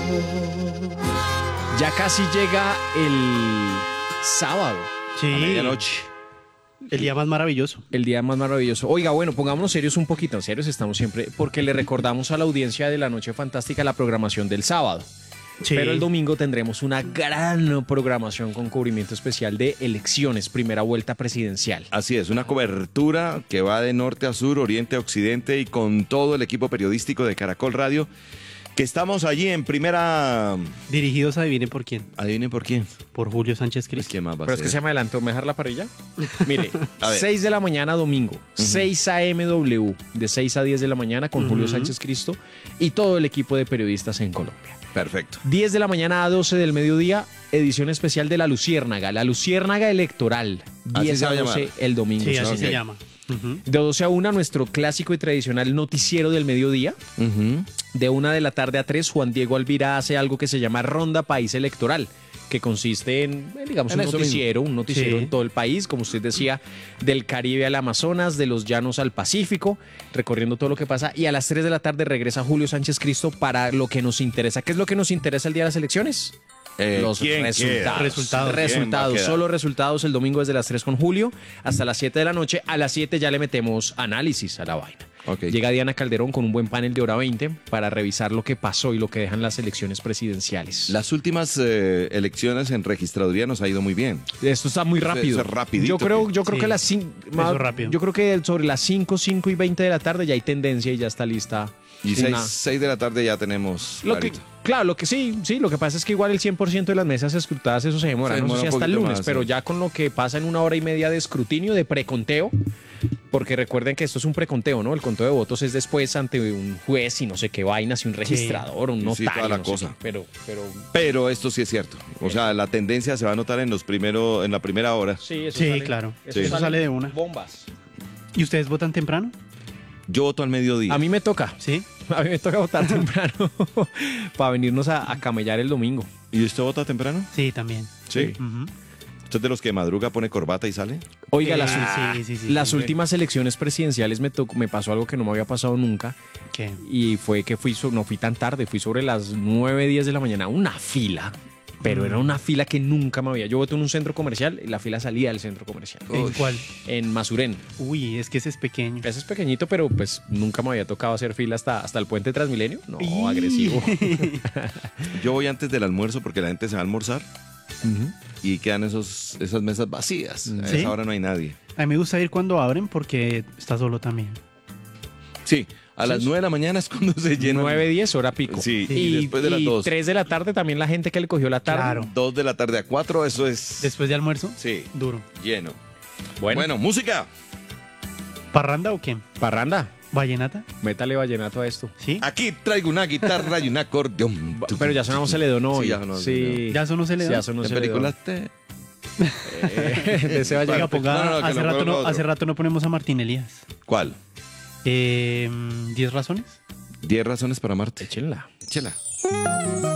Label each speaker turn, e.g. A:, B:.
A: Ya casi llega el sábado.
B: Sí.
C: A medianoche.
B: El día más maravilloso.
A: El día más maravilloso. Oiga, bueno, pongámonos serios un poquito. Serios estamos siempre, porque le recordamos a la audiencia de La Noche Fantástica la programación del sábado.
B: Sí.
A: Pero el domingo tendremos una gran programación con cubrimiento especial de elecciones, primera vuelta presidencial.
C: Así es, una cobertura que va de norte a sur, oriente a occidente y con todo el equipo periodístico de Caracol Radio, que estamos allí en primera...
B: Dirigidos, adivinen por quién.
C: Adivinen por quién.
B: Por Julio Sánchez
C: Pues,
B: Cristo.
C: ¿quién más va a
A: Pero es
C: ser?
A: que se me adelantó, ¿me dejar la parrilla? Mire,
C: A ver.
A: 6 de la mañana domingo, 6 a.m. W, de 6 a 10 de la mañana con Julio Sánchez Cristo y todo el equipo de periodistas en Colombia.
C: Perfecto.
A: 10 de la mañana a 12 del mediodía, edición especial de La Luciérnaga Electoral.
C: Así
A: 10
C: se va
A: a
C: a
A: 12
C: llamar.
A: el domingo.
B: Sí, así
C: Ok.
B: se llama. Ujú.
A: De 12 a 1, nuestro clásico y tradicional noticiero del mediodía.
C: Ujú.
A: De 1 de la tarde a 3, Juan Diego Alvira hace algo que se llama Ronda País Electoral, que consiste en, digamos,
C: En
A: un
C: eso
A: noticiero
B: Sí.
A: en todo el país, como usted decía, del Caribe al Amazonas, de los llanos al Pacífico, recorriendo todo lo que pasa. Y a las 3 de la tarde regresa Julio Sánchez Cristo para lo que nos interesa. ¿Qué es lo que nos interesa el día de las elecciones? Los
C: ¿quién
A: resultados.
C: queda?
B: Resultados.
C: ¿Quién va a
A: Resultados,
C: quedar?
A: solo resultados el domingo desde las 3 con Julio hasta las 7 de la noche. A las 7 ya le metemos análisis a la vaina.
C: Ok.
A: Llega Diana Calderón con un buen panel de hora 20 para revisar lo que pasó y lo que dejan las elecciones presidenciales.
C: Las últimas elecciones en registraduría nos ha ido muy bien.
A: Esto está muy rápido.
C: Eso es rapidito,
A: Yo creo
B: Sí,
A: que
B: eso rápido.
A: yo creo que sobre las 5 y 20 de la tarde ya hay tendencia y ya está lista.
C: Y
A: una-
C: 6 de la tarde ya tenemos...
A: Lo que,
C: clarito.
A: claro, lo que sí, lo que pasa es que igual el 100% de las mesas escrutadas eso se demora,
C: Se
A: no sé
C: demora
A: si
C: un
A: hasta el
C: poquito
A: lunes,
C: más,
A: pero
C: sí.
A: ya con lo que pasa en 1 hora y media de escrutinio, de preconteo, porque recuerden que esto es un preconteo, ¿no? El conteo de votos es después ante un juez y no sé qué vainas, y un registrador, un
C: Sí,
A: notario,
C: toda la
A: no sé
C: cosa.
A: qué, pero
C: Pero esto sí es cierto. O sea, la tendencia se va a notar en la primera hora.
A: sí, eso
B: Sí,
A: sale,
B: claro.
C: Sí.
B: Eso sale de una.
A: Bombas.
B: ¿Y ustedes votan temprano?
C: Yo voto al mediodía.
A: A mí me toca.
B: Sí.
A: A mí me toca votar temprano para venirnos a camellar el domingo.
C: ¿Y usted vota temprano?
B: Sí, también.
C: Sí.
B: Ujú.
C: ¿Usted es de los que madruga, pone corbata y sale?
A: Oiga,
B: Sí,
A: las
B: sí.
A: últimas elecciones presidenciales me pasó algo que no me había pasado nunca.
B: ¿Qué?
A: Y fue que no fui tan tarde, fui sobre las 9, 10 de la mañana, una fila, pero era una fila que nunca me había. Yo voté en un centro comercial y la fila salía del centro comercial.
B: ¿En cuál?
A: En Masurén.
B: Uy, es que ese es pequeño.
A: Ese es pequeñito, pero pues nunca me había tocado hacer fila hasta el puente Transmilenio. No,
B: ¡Ih!
A: agresivo.
C: Yo voy antes del almuerzo porque la gente se va a almorzar
A: Ujú.
C: y quedan esas mesas vacías. A
B: ¿Sí?
C: esa hora no hay nadie.
B: A mí me gusta ir cuando abren porque está solo también.
C: Sí, a las 9 de la mañana es cuando se llena.
A: 9, 10, hora pico.
C: Sí, y después de las 2.
A: 3 de la tarde también la gente que le cogió la tarde.
B: Claro.
C: 2 de la tarde a 4, eso es...
B: Después de almuerzo,
C: Sí,
B: duro.
C: lleno.
A: Bueno,
C: Bueno, música.
B: ¿Parranda o qué?
A: parranda,
B: ¿Vallenata?
A: métale vallenato a esto.
B: ¿Sí?
C: Aquí traigo una guitarra y un acordeón.
A: Pero ya sonamos Celedón hoy.
C: Sí, ya sonó
A: Sí.
B: ¿Ya eso no se le da?
A: Ya sonó
C: En
A: Celedón.
C: películas te...
A: De ese
B: Oiga,
A: vallenato.
B: ponga,
C: No, que
B: hace,
C: lo
B: rato
C: ponga
B: no,
C: otro.
B: hace rato no ponemos a Martín Elías.
C: ¿Cuál?
B: 10 razones.
C: 10 razones para amarte.
A: Échenla.
C: Échela.